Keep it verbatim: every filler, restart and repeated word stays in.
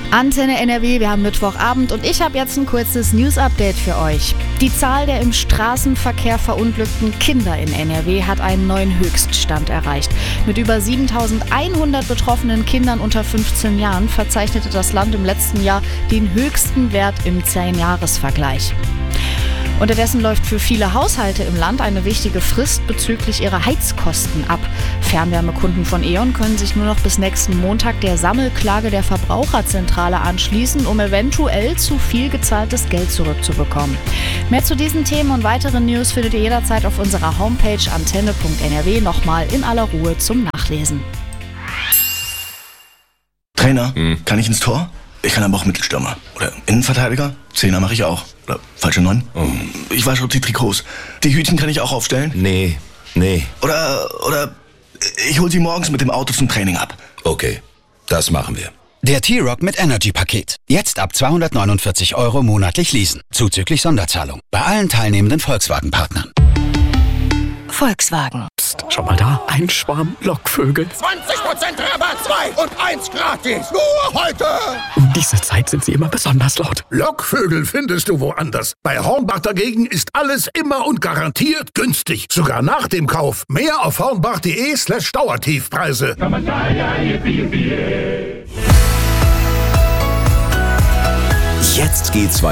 Antenne N R W, wir haben Mittwochabend und ich habe jetzt ein kurzes News-Update für euch. Die Zahl der im Straßenverkehr verunglückten Kinder in N R W hat einen neuen Höchststand erreicht. Mit über siebentausendeinhundert betroffenen Kindern unter fünfzehn Jahren verzeichnete das Land im letzten Jahr den höchsten Wert im zehn-Jahres-Vergleich. Unterdessen läuft für viele Haushalte im Land eine wichtige Frist bezüglich ihrer Heizkosten ab. Fernwärmekunden von E O N können sich nur noch bis nächsten Montag der Sammelklage der Verbraucherzentrale anschließen, um eventuell zu viel gezahltes Geld zurückzubekommen. Mehr zu diesen Themen und weiteren News findet ihr jederzeit auf unserer Homepage antenne punkt n r w nochmal in aller Ruhe zum Nachlesen. Trainer, hm. kann ich ins Tor? Ich kann aber auch Mittelstürmer. Oder Innenverteidiger? Zehner mache ich auch. Oder falsche Neun? Oh. Ich wasche auch die Trikots. Die Hütchen kann ich auch aufstellen? Nee, nee. Oder, oder ich hol sie morgens mit dem Auto zum Training ab. Okay, das machen wir. Der T-Rock mit Energy-Paket. Jetzt ab zweihundertneunundvierzig Euro monatlich leasen. Zuzüglich Sonderzahlung. Bei allen teilnehmenden Volkswagen-Partnern. Volkswagen. Psst, schau mal da. Ein Schwarm Lockvögel. zwanzig Prozent Rabatt, zwei und eins gratis. Nur heute. Um diese Zeit sind sie immer besonders laut. Lockvögel findest du woanders. Bei Hornbach dagegen ist alles immer und garantiert günstig. Sogar nach dem Kauf. Mehr auf hornbach.de slash Dauertiefpreise. Jetzt geht's weiter.